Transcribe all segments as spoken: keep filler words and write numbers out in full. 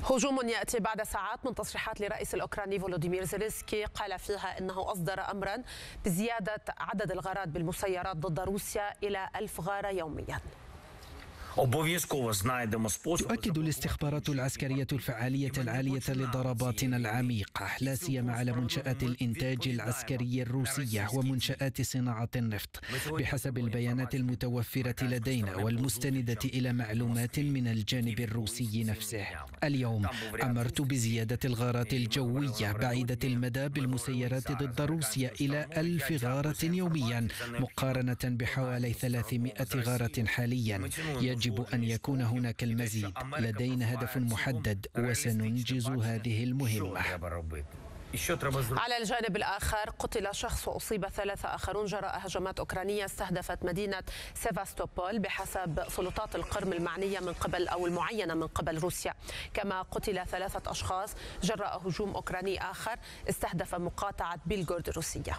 هجوم يأتي بعد ساعات من تصريحات لرئيس الأوكراني فولوديمير زيلينسكي قال فيها إنه أصدر أمرا بزيادة عدد الغارات بالمسيرات ضد روسيا إلى ألف غارة يوميا. تؤكد الاستخبارات العسكرية الفعالية العالية لضرباتنا العميقة، لا سيما على منشآت الإنتاج العسكري الروسية ومنشآت صناعة النفط. بحسب البيانات المتوفرة لدينا والمستندة إلى معلومات من الجانب الروسي نفسه، اليوم أمرت بزيادة الغارات الجوية بعيدة المدى بالمسيرات ضد روسيا إلى ألف غارة يوميا، مقارنة بحوالي ثلاثمائة غارة حاليا. يجب يجب أن يكون هناك المزيد. لدينا هدف محدد وسننجز هذه المهمة. على الجانب الآخر قتل شخص وأصيب ثلاثة آخرون جراء هجمات أوكرانية استهدفت مدينة سيفاستوبول بحسب سلطات القرم المعنية من قبل أو المعينة من قبل روسيا. كما قتل ثلاثة أشخاص جراء هجوم أوكراني آخر استهدف مقاطعة بيلغورود الروسية.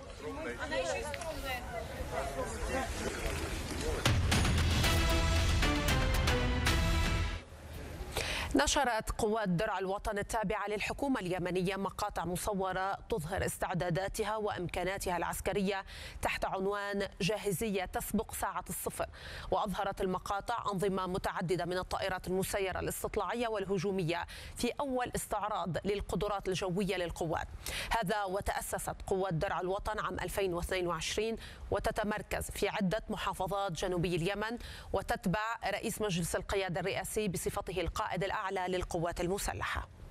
نشرت قوات درع الوطن التابعة للحكومة اليمنية مقاطع مصورة تظهر استعداداتها وإمكاناتها العسكرية تحت عنوان جاهزية تسبق ساعة الصفر. وأظهرت المقاطع أنظمة متعددة من الطائرات المسيرة الاستطلاعية والهجومية في أول استعراض للقدرات الجوية للقوات. هذا وتأسست قوات درع الوطن عام ألفين واثنين وعشرين وتتمركز في عدة محافظات جنوبي اليمن، وتتبع رئيس مجلس القيادة الرئاسي بصفته القائد الأعلى للقوات المسلحة.